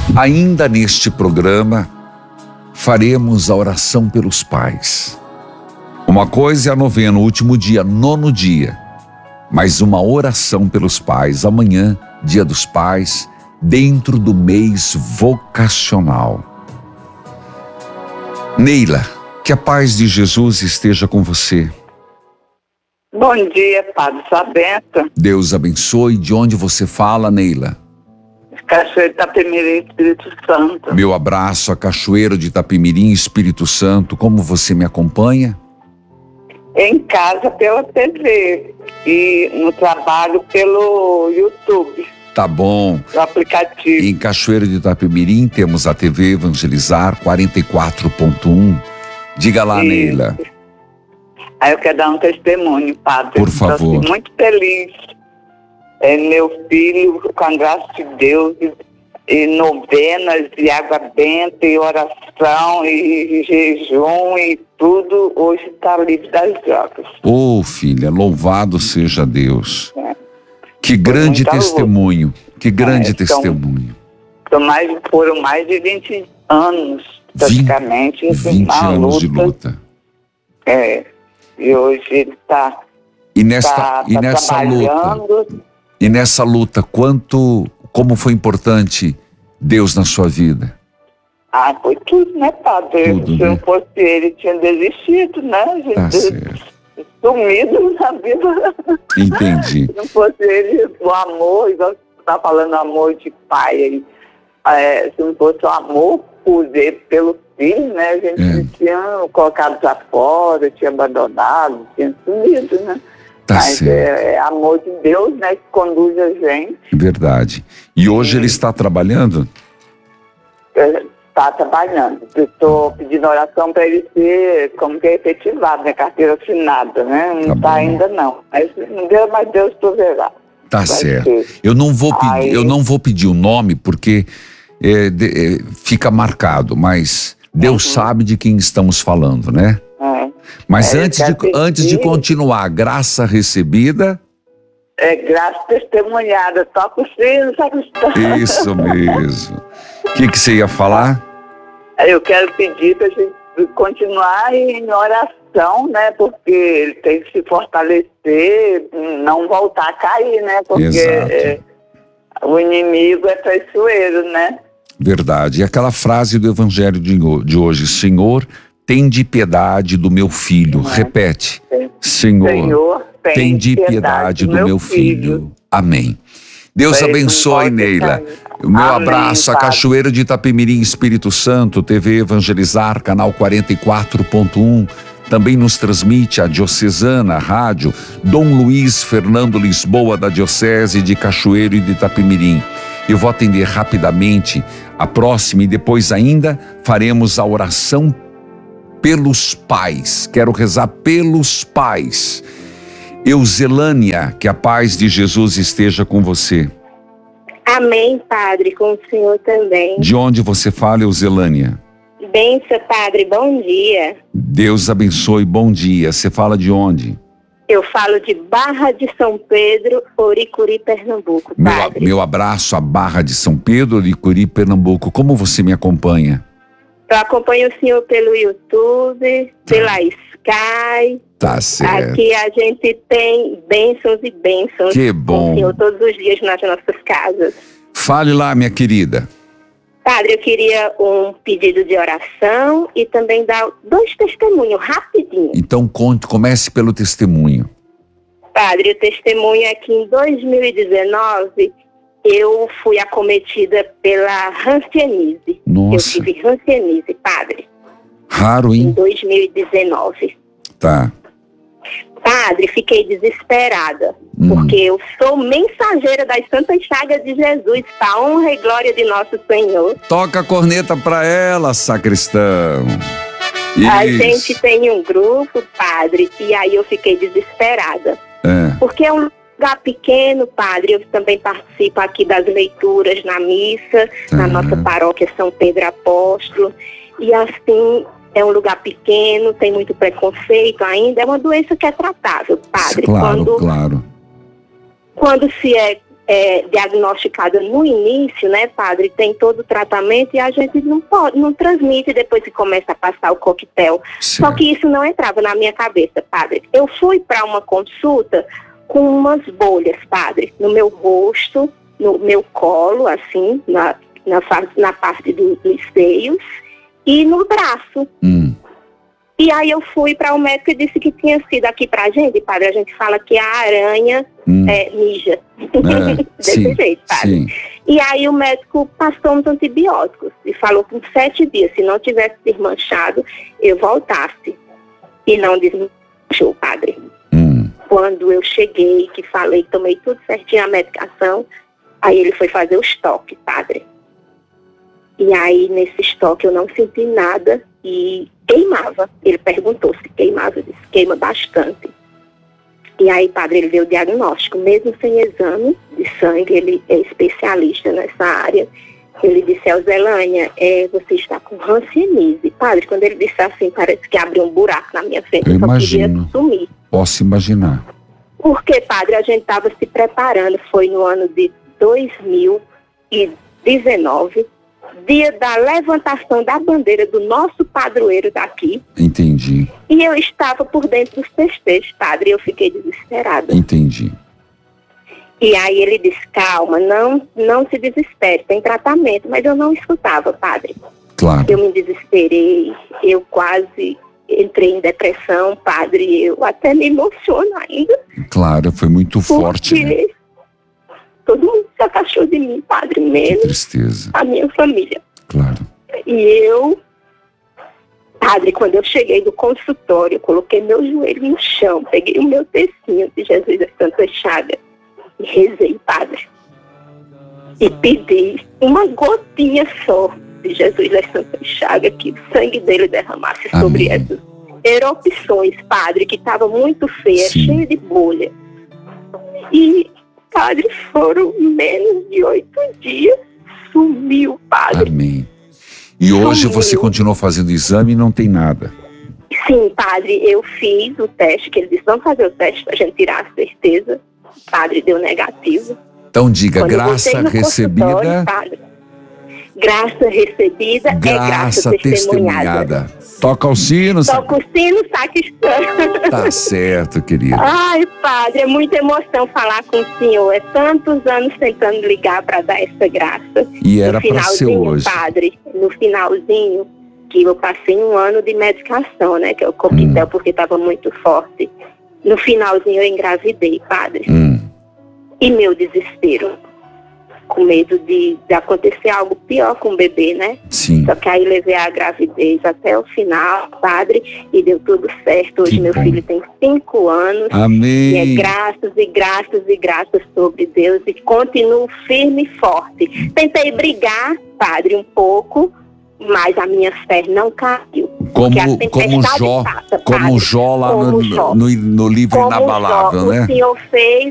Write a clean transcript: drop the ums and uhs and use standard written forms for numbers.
Ainda neste programa, faremos a oração pelos pais. Uma coisa é a novena, o último dia, 9º dia. Mas uma oração pelos pais, amanhã, Dia dos Pais, dentro do mês vocacional. Neila, que a paz de Jesus esteja com você. Bom dia, Padre Sabeta. Deus abençoe. De onde você fala, Neila? Cachoeira de Itapemirim, Espírito Santo. Meu abraço a Cachoeira de Itapemirim, Espírito Santo. Como você me acompanha? Em casa pela TV e no trabalho pelo YouTube. Tá bom. No aplicativo. Em Cachoeira de Itapemirim temos a TV Evangelizar 44.1. Diga lá, Neila. Aí eu quero dar um testemunho, Padre. Por favor. Estou muito feliz. Meu filho, com a graça de Deus, e novenas, e água benta, e oração, e jejum, e tudo, hoje está livre das drogas. Ô, filha, louvado seja Deus. Que grande testemunho, que grande testemunho. Foram mais de 20 anos, praticamente. 20 anos de luta. E hoje ele está trabalhando. E nessa luta, como foi importante Deus na sua vida? Foi tudo, né, Padre? Tudo, Se não fosse ele, tinha desistido, né? Sumido na vida. Entendi. Se não fosse ele, o amor, igual você está falando, amor de pai, se não fosse o amor pelo filho, né? A gente tinha colocado para fora, tinha abandonado, tinha sumido, né? Mas é amor de Deus, né, que conduz a gente. Verdade. E hoje ele está trabalhando? Está trabalhando. Estou pedindo oração para ele ser, como que é, efetivado, né, carteira assinada, né? Não está ainda não. Mas Deus proverá. Tá certo. Eu não vou pedir o nome porque fica marcado, mas Deus sabe de quem estamos falando, né? Mas antes de continuar, graça recebida... graça testemunhada, toca o sino, sacristão. Isso mesmo. O que você ia falar? Eu quero pedir para a gente continuar em oração, né? Porque ele tem que se fortalecer, não voltar a cair, né? Porque o inimigo é traiçoeiro, né? Verdade. E aquela frase do Evangelho de hoje, Senhor, tende piedade do meu filho. Repete. Senhor, tende piedade do meu filho. Amém. Deus abençoe, Neila. O meu abraço a Cachoeira de Itapemirim, Espírito Santo, TV Evangelizar, canal 44.1. Também nos transmite a Diocesana Rádio Dom Luiz Fernando Lisboa, da Diocese de Cachoeiro e de Itapemirim. Eu vou atender rapidamente a próxima e depois ainda faremos a oração pelos pais. Quero rezar pelos pais. Euzelânia, que a paz de Jesus esteja com você. Amém, Padre, com o Senhor também. De onde você fala, Euzelânia? Benção, Padre, bom dia. Deus abençoe, bom dia. Você fala de onde? Eu falo de Barra de São Pedro, Oricuri, Pernambuco, Padre. Meu abraço a Barra de São Pedro, Oricuri, Pernambuco. Como você me acompanha? Eu acompanho o senhor pelo YouTube, pela Sky. Tá certo. Aqui a gente tem bênçãos e bênçãos. Que bom. Com o senhor todos os dias nas nossas casas. Fale lá, minha querida. Padre, eu queria um pedido de oração e também dar 2 testemunhos, rapidinho. Então comece pelo testemunho. Padre, o testemunho é que em 2019... eu fui acometida pela hanseníase. Nossa. Eu tive hanseníase, Padre. Raro, hein? Em 2019. Tá. Padre, fiquei desesperada. Porque eu sou mensageira das Santas Chagas de Jesus, para honra e glória de nosso Senhor. Toca a corneta pra ela, sacristão. A gente tem um grupo, Padre, e aí eu fiquei desesperada. Porque é um lugar pequeno, Padre. Eu também participo aqui das leituras na missa, na nossa paróquia São Pedro Apóstolo. E assim, é um lugar pequeno, tem muito preconceito ainda. É uma doença que é tratável, Padre. Claro, claro. Quando se é diagnosticada no início, né, padre, tem todo o tratamento e a gente não transmite depois que começa a passar o coquetel. Sim. Só que isso não entrava na minha cabeça, padre. Eu fui para uma consulta com umas bolhas, padre, no meu rosto, no meu colo, assim, na parte dos seios e no braço. E aí eu fui para o médico e disse que tinha sido aqui pra gente, padre, a gente fala que a aranha mija. Desse jeito, padre. Sim. E aí o médico passou uns antibióticos e falou que em 7 dias, se não tivesse desmanchado, eu voltasse. E não desmanchou, padre. Quando eu cheguei, que falei, tomei tudo certinho a medicação, aí ele foi fazer o estoque, padre. E aí, nesse estoque, eu não senti nada e queimava. Ele perguntou se queimava, eu disse, queima bastante. E aí, padre, ele deu o diagnóstico, mesmo sem exame de sangue, ele é especialista nessa área. Ele disse, Elzelânia, você está com hanseníase. Padre, quando ele disse assim, parece que abriu um buraco na minha frente, eu só imagino. queria sumir. Posso imaginar. Porque, padre, a gente estava se preparando, foi no ano de 2019, dia da levantação da bandeira do nosso padroeiro daqui. Entendi. E eu estava por dentro dos festejos, padre, e eu fiquei desesperada. Entendi. E aí ele disse, calma, não se desespere, tem tratamento. Mas eu não escutava, padre. Claro. Eu me desesperei, eu quase entrei em depressão, padre, eu até me emociono ainda. Claro, foi muito forte, né? Todo mundo se afastou de mim, padre, menos que tristeza. A minha família. Claro. E eu, padre, quando eu cheguei do consultório, eu coloquei meu joelho no chão, peguei o meu tecinho de Jesus da Santa Chaga e rezei, padre. E pedi uma gotinha só de Jesus da Santa Chaga, que o sangue dele derramasse sobre essas erupções, padre, que estava muito feia, cheia de bolha. E, padre, foram menos de 8 dias, sumiu, padre. Amém. E hoje você continuou fazendo exame e não tem nada? Sim, padre, eu fiz o teste, que ele disse, vamos fazer o teste para a gente tirar a certeza. Padre, deu negativo. Então diga, graça recebida... Padre, graça recebida é graça testemunhada. Toca o sino. Toca o sino, sacristã. Tá certo, querida. Ai, padre, é muita emoção falar com o senhor. É tantos anos tentando ligar para dar essa graça. E era para ser hoje. Padre, no finalzinho, que eu passei 1 ano de medicação, né? Que é o coquetel, porque estava muito forte. No finalzinho eu engravidei, padre. E meu desespero, com medo de acontecer algo pior com o bebê, né? Sim. Só que aí levei a gravidez até o final, padre, e deu tudo certo. Hoje meu filho tem 5 anos. Amém. E é graças e graças e graças sobre Deus, e continuo firme e forte. Tentei brigar, padre, um pouco, mas a minha fé não caiu. Como Jó lá no livro Inabalável, né? O Senhor fez